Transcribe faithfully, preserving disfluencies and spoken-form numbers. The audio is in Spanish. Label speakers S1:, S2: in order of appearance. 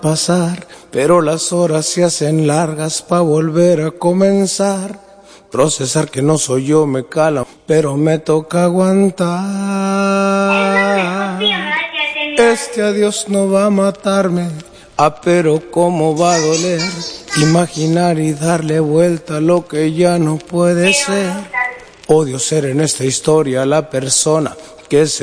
S1: pasar, pero las horas se hacen largas pa' volver a comenzar. Procesar que no soy yo me cala, pero me toca aguantar. Este adiós no va a matarme, ah, pero cómo va a doler. Imaginar y darle vuelta a lo que ya no puede ser. Odio ser en esta historia la persona que se